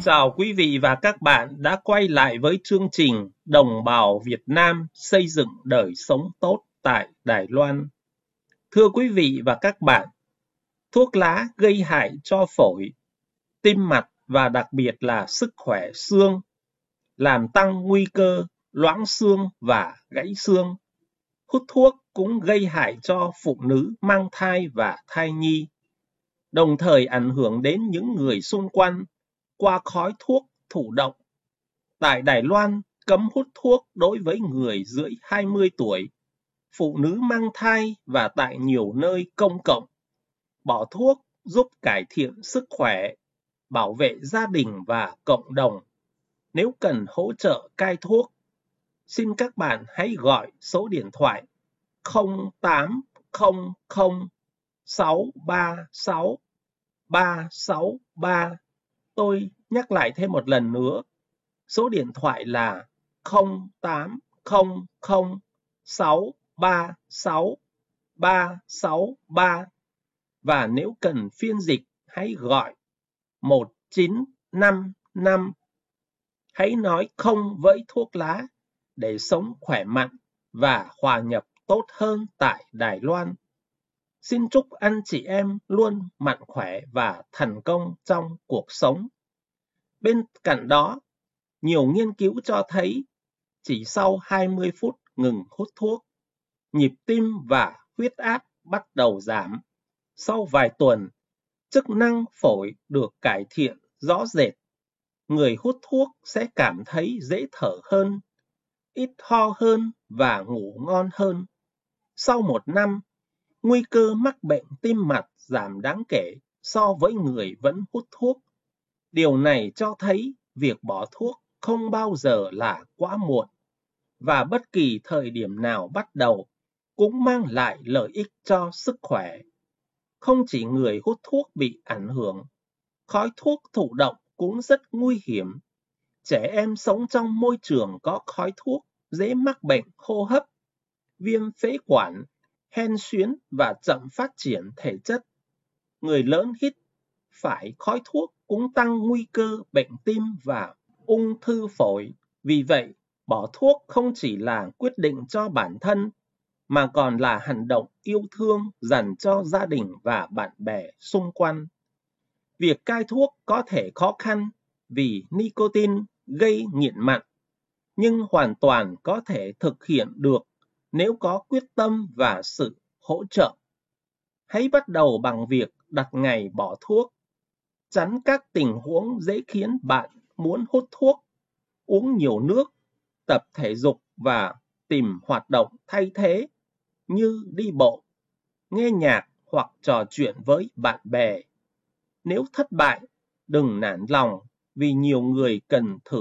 chào quý vị và các bạn đã quay lại với chương trình Đồng bào Việt Nam xây dựng đời sống tốt tại Đài Loan. Thưa quý vị và các bạn, thuốc lá gây hại cho phổi, tim mạch và đặc biệt là sức khỏe xương, làm tăng nguy cơ loãng xương và gãy xương. Hút thuốc cũng gây hại cho phụ nữ mang thai và thai nhi, đồng thời ảnh hưởng đến những người xung quanh qua khói thuốc thụ động. Tại Đài Loan, cấm hút thuốc đối với người dưới 20 tuổi, phụ nữ mang thai và tại nhiều nơi công cộng. Bỏ thuốc giúp cải thiện sức khỏe, bảo vệ gia đình và cộng đồng. Nếu cần hỗ trợ cai thuốc, xin các bạn hãy gọi số điện thoại 0800 636 363. Tôi nhắc lại thêm một lần nữa, số điện thoại là 0800 636 363. Và nếu cần phiên dịch, hãy gọi 1955. Hãy nói không với thuốc lá để sống khỏe mạnh và hòa nhập tốt hơn tại Đài Loan. Xin chúc anh chị em luôn mạnh khỏe và thành công trong cuộc sống. Bên cạnh đó, nhiều nghiên cứu cho thấy chỉ sau 20 phút ngừng hút thuốc, nhịp tim và huyết áp bắt đầu giảm. Sau vài tuần, chức năng phổi được cải thiện rõ rệt. Người hút thuốc sẽ cảm thấy dễ thở hơn, ít ho hơn và ngủ ngon hơn. Sau một năm, nguy cơ mắc bệnh tim mạch giảm đáng kể so với người vẫn hút thuốc. Điều này cho thấy việc bỏ thuốc không bao giờ là quá muộn, và bất kỳ thời điểm nào bắt đầu cũng mang lại lợi ích cho sức khỏe. Không chỉ người hút thuốc bị ảnh hưởng, khói thuốc thụ động cũng rất nguy hiểm. Trẻ em sống trong môi trường có khói thuốc dễ mắc bệnh hô hấp, viêm phế quản, hen suyễn và chậm phát triển thể chất. Người lớn hít phải khói thuốc cũng tăng nguy cơ bệnh tim và ung thư phổi. Vì vậy, bỏ thuốc không chỉ là quyết định cho bản thân, mà còn là hành động yêu thương dành cho gia đình và bạn bè xung quanh. Việc cai thuốc có thể khó khăn vì nicotine gây nghiện mặn, nhưng hoàn toàn có thể thực hiện được nếu có quyết tâm và sự hỗ trợ. Hãy bắt đầu bằng việc đặt ngày bỏ thuốc, tránh các tình huống dễ khiến bạn muốn hút thuốc, uống nhiều nước, tập thể dục và tìm hoạt động thay thế như đi bộ, nghe nhạc hoặc trò chuyện với bạn bè. Nếu thất bại, đừng nản lòng vì nhiều người cần thử